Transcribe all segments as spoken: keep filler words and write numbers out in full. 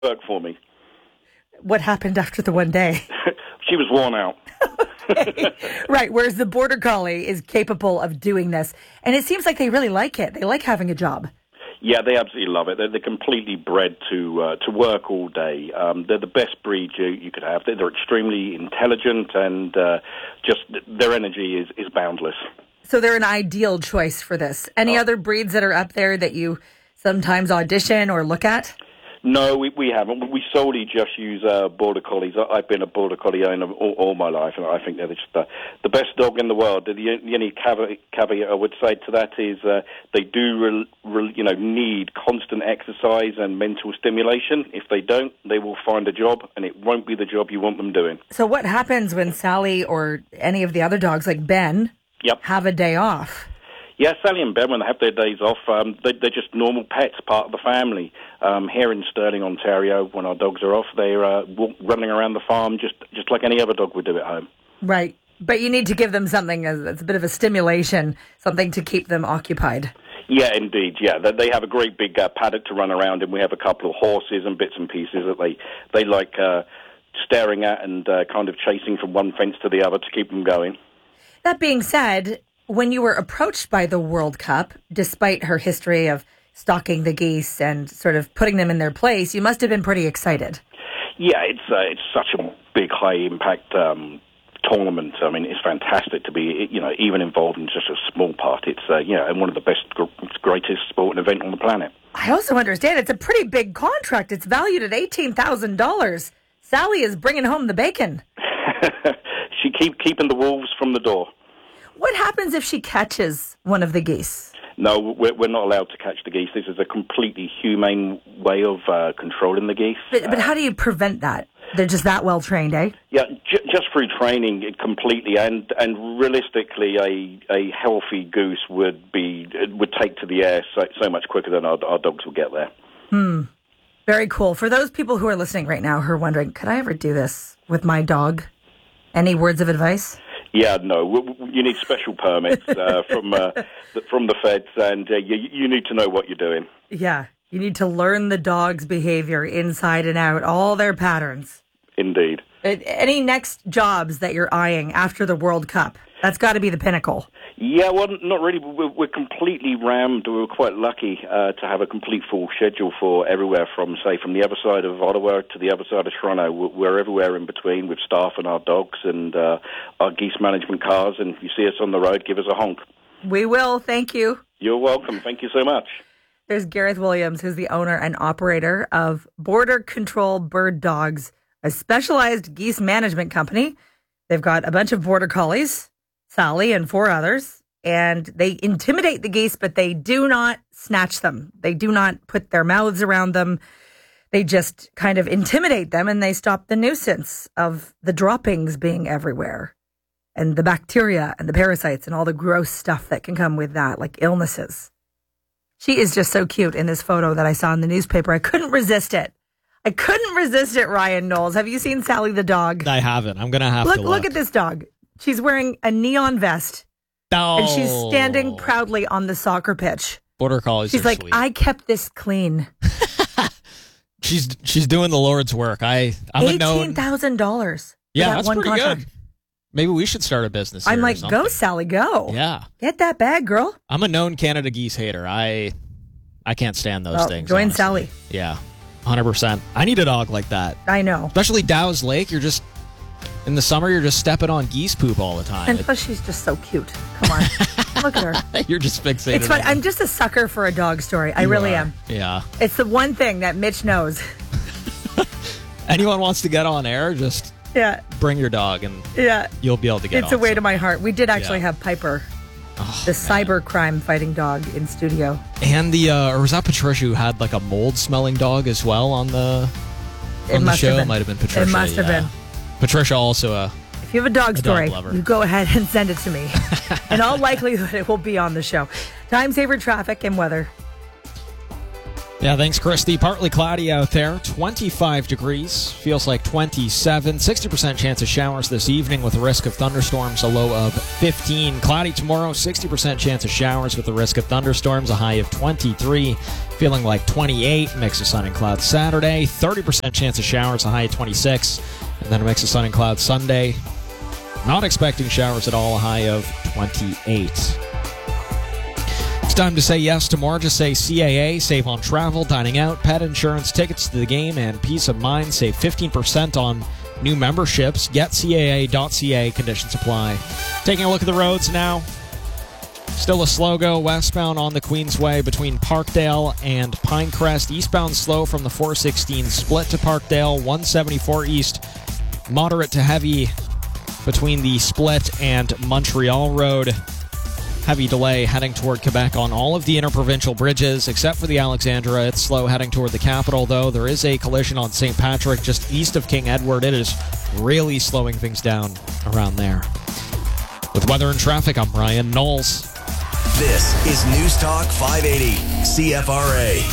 work for me. What happened after the one day? She was worn out. Right, whereas the Border Collie is capable of doing this. And it seems like they really like it. They like having a job. Yeah, they absolutely love it. They're, they're completely bred to uh, to work all day. Um, they're the best breed you, you could have. They're, they're extremely intelligent, and uh, just their energy is, is boundless. So they're an ideal choice for this. Any Oh. other breeds that are up there that you sometimes audition or look at? No, we, we haven't. We solely just use uh, Border Collies. I, I've been a Border Collie owner all, all my life, and I think they're just the, the best dog in the world. The, the only caveat, caveat I would say to that is uh, they do, re, re, you know, need constant exercise and mental stimulation. If they don't, they will find a job, and it won't be the job you want them doing. So what happens when Sally or any of the other dogs, like Ben, Yep. have a day off? Yeah, Sally and Ben, when they have their days off, um, they, they're just normal pets, part of the family. Um, here in Stirling, Ontario, when our dogs are off, they're uh, walk, running around the farm just, just like any other dog would do at home. Right. But you need to give them something that's a bit of a stimulation, something to keep them occupied. Yeah, indeed, yeah. They, they have a great big uh, paddock to run around, and we have a couple of horses and bits and pieces that they, they like uh, staring at and uh, kind of chasing from one fence to the other to keep them going. That being said, when you were approached by the World Cup, despite her history of stalking the geese and sort of putting them in their place, you must have been pretty excited. Yeah, it's uh, it's such a big, high-impact um, tournament. I mean, it's fantastic to be, you know, even involved in just a small part. It's, uh, you know, and one of the best, greatest sporting event on the planet. I also understand it's a pretty big contract. It's valued at eighteen thousand dollars. Sally is bringing home the bacon. She keep keeping the wolves from the door. What happens if she catches one of the geese? No, we're, we're not allowed to catch the geese. This is a completely humane way of uh, controlling the geese. But, but how do you prevent that? They're just that well trained, eh? Yeah, j- just through training it completely, and, and realistically, a, a healthy goose would be would take to the air so, so much quicker than our, our dogs will get there. Hmm. Very cool. For those people who are listening right now who are wondering, could I ever do this with my dog? Any words of advice? Yeah, no. W- w- you need special permits uh, from uh, th- from the feds, and uh, you, you need to know what you're doing. Yeah, you need to learn the dog's behavior inside and out, all their patterns. Indeed. Any next jobs that you're eyeing after the World Cup? That's got to be the pinnacle. Yeah, well, not really. We're, we're completely rammed. We were quite lucky uh, to have a complete full schedule for everywhere from, say, from the other side of Ottawa to the other side of Toronto. We're, we're everywhere in between with staff and our dogs and uh, our geese management cars. And if you see us on the road, give us a honk. We will. Thank you. You're welcome. Thank you so much. There's Gareth Williams, who's the owner and operator of Border Control Bird Dogs, a specialized geese management company. They've got a bunch of Border Collies, Sally and four others, and they intimidate the geese, but they do not snatch them. They do not put their mouths around them. They just kind of intimidate them, and they stop the nuisance of the droppings being everywhere and the bacteria and the parasites and all the gross stuff that can come with that, like illnesses. She is just so cute in this photo that I saw in the newspaper. I couldn't resist it. I couldn't resist it, Ryan Knowles. Have you seen Sally the dog? I haven't. I'm going to have look, to look. Look at this dog. She's wearing a neon vest, Oh. and she's standing proudly on the soccer pitch. Border Collies She's are like, sweet. I kept this clean. she's she's doing the Lord's work. I, I'm a known... eighteen thousand dollars. Yeah, that that's one pretty contract. good. Maybe we should start a business I'm here or like, something. go, Sally, go. Yeah. Get that bag, girl. I'm a known Canada geese hater. I I can't stand those Well, things. join honestly. Sally. Yeah, one hundred percent. I need a dog like that. I know. Especially Dow's Lake. You're just, in the summer, you're just stepping on geese poop all the time. And plus, she's just so cute. Come on. Look at her. You're just fixated. It's fun. on I'm just a sucker for a dog story. I You really are. am. Yeah. It's the one thing that Mitch knows. Anyone wants to get on air, just Yeah. bring your dog and Yeah. you'll be able to get It's on. a way to my heart. We did actually Yeah. have Piper, Oh, the man. cyber crime fighting dog, in studio. And the, uh, or was that Patricia who had like a mold smelling dog as well on the, It on the must show? have been. It might have been Patricia. It must have yeah. been. Patricia also a, If you have a dog A dog story, lover. you go ahead and send it to me. In all likelihood, it will be on the show. Time saver traffic and weather. Yeah, thanks, Christy. Partly cloudy out there. twenty-five degrees. Feels like twenty-seven. sixty percent chance of showers this evening with a risk of thunderstorms, a low of fifteen. Cloudy tomorrow, sixty percent chance of showers with a risk of thunderstorms, a high of twenty-three. Feeling like twenty-eight. Mix of sun and clouds Saturday. thirty percent chance of showers, a high of twenty-six. And then a mix of sun and clouds Sunday. Not expecting showers at all, a high of twenty-eight. It's time to say yes to more. Just say C A A. Save on travel, dining out, pet insurance, tickets to the game, and peace of mind. Save fifteen percent on new memberships. Get C A A dot C A. Conditions apply. Taking a look at the roads now. Still a slow go westbound on the Queensway between Parkdale and Pinecrest. Eastbound slow from the four sixteen split to Parkdale. one seventy-four east. Moderate to heavy between the split and Montreal Road. Heavy delay heading toward Quebec on all of the interprovincial bridges, except for the Alexandra. It's slow heading toward the capital, though. There is a collision on Saint Patrick just east of King Edward. It is really slowing things down around there. With weather and traffic, I'm Ryan Knowles. This is News Talk five eighty, C F R A.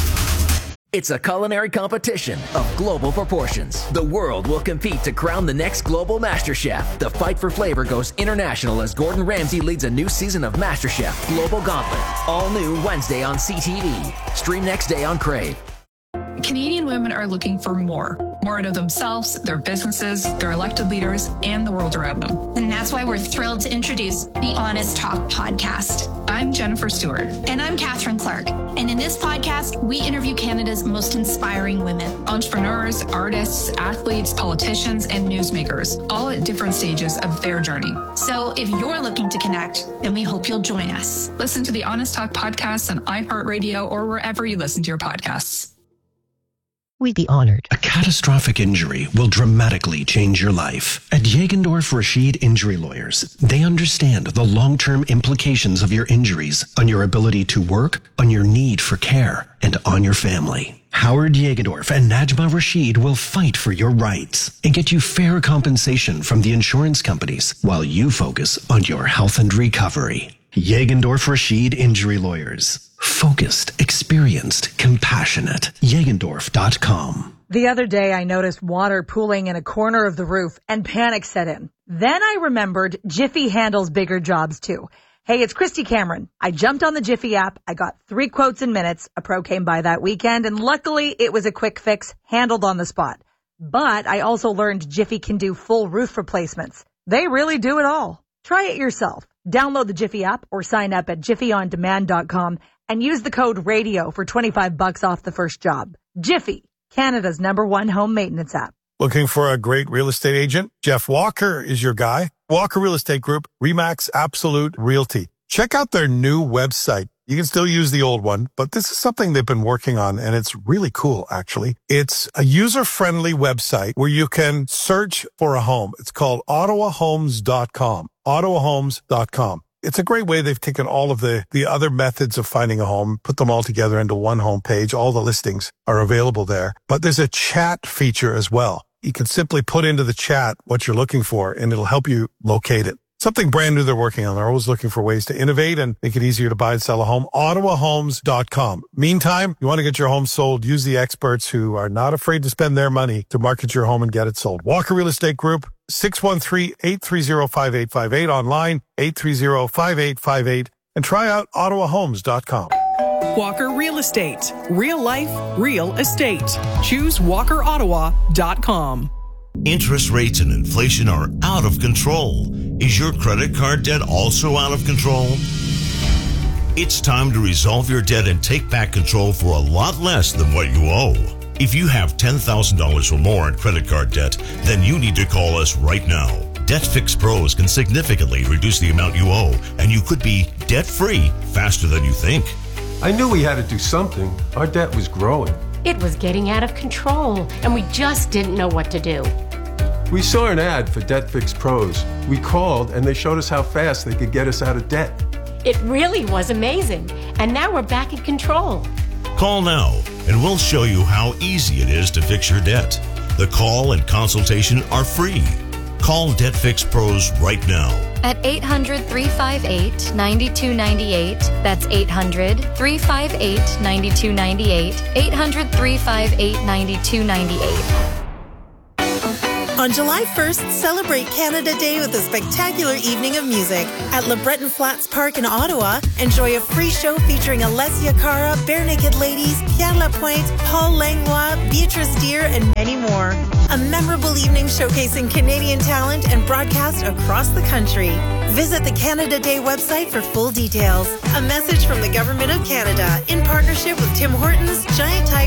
It's a culinary competition of global proportions. The world will compete to crown the next global MasterChef. The fight for flavor goes international as Gordon Ramsay leads a new season of MasterChef Global Gauntlet. All new Wednesday on C T V. Stream next day on Crave. Canadian women are looking for more. More out of themselves, their businesses, their elected leaders, and the world around them. And that's why we're thrilled to introduce the Honest Talk podcast. I'm Jennifer Stewart. And I'm Catherine Clark. And in this podcast, we interview Canada's most inspiring women. Entrepreneurs, artists, athletes, politicians, and newsmakers, all at different stages of their journey. So if you're looking to connect, then we hope you'll join us. Listen to the Honest Talk podcast on iHeartRadio or wherever you listen to your podcasts. We'd be honored. A catastrophic injury will dramatically change your life. At Jagendorf Rashid Injury Lawyers, they understand the long-term implications of your injuries on your ability to work, on your need for care, and on your family. Howard Jagendorf and Najma Rashid will fight for your rights and get you fair compensation from the insurance companies while you focus on your health and recovery. Jagendorf Rashid Injury Lawyers. Focused, experienced, compassionate. Jagendorf dot com. The other day, I noticed water pooling in a corner of the roof and panic set in. Then I remembered Jiffy handles bigger jobs too. Hey, it's Christy Cameron. I jumped on the Jiffy app. I got three quotes in minutes. A pro came by that weekend, and luckily it was a quick fix handled on the spot. But I also learned Jiffy can do full roof replacements. They really do it all. Try it yourself. Download the Jiffy app or sign up at jiffy on demand dot com and use the code RADIO for twenty-five bucks off the first job. Jiffy, Canada's number one home maintenance app. Looking for a great real estate agent? Jeff Walker is your guy. Walker Real Estate Group, Remax Absolute Realty. Check out their new website. You can still use the old one, but this is something they've been working on, and it's really cool, actually. It's a user-friendly website where you can search for a home. It's called ottawa homes dot com. ottawa homes dot com. It's a great way. They've taken all of the, the other methods of finding a home, put them all together into one home page. All the listings are available there. But there's a chat feature as well. You can simply put into the chat what you're looking for, and it'll help you locate it. Something brand new they're working on. They're always looking for ways to innovate and make it easier to buy and sell a home. ottawa homes dot com. Meantime, you want to get your home sold, use the experts who are not afraid to spend their money to market your home and get it sold. Walker Real Estate Group, six one three, eight three zero, five eight five eight, online, eight three zero, five eight five eight, and try out ottawa homes dot com. Walker Real Estate. Real life, real estate. Choose walker ottawa dot com. Interest rates and inflation are out of control. Is your credit card debt also out of control? It's time to resolve your debt and take back control for a lot less than what you owe. If you have ten thousand dollars or more in credit card debt, then you need to call us right now. DebtFix Pros can significantly reduce the amount you owe, and you could be debt-free faster than you think. I knew we had to do something. Our debt was growing. It was getting out of control, and we just didn't know what to do. We saw an ad for DebtFix Pros. We called, and they showed us how fast they could get us out of debt. It really was amazing, and now we're back in control. Call now, and we'll show you how easy it is to fix your debt. The call and consultation are free. Call Debt Fix Pros right now. At eight hundred, three five eight, nine two nine eight. That's eight hundred, three five eight, nine two nine eight. eight hundred, three five eight, nine two nine eight. On July first, celebrate Canada Day with a spectacular evening of music. At Le Breton Flats Park in Ottawa, enjoy a free show featuring Alessia Cara, Bare Naked Ladies, Pierre Lapointe, Paul Langlois, Beatrice Deer, and many more. A memorable evening showcasing Canadian talent and broadcast across the country. Visit the Canada Day website for full details. A message from the Government of Canada in partnership with Tim Hortons, Giant Tiger,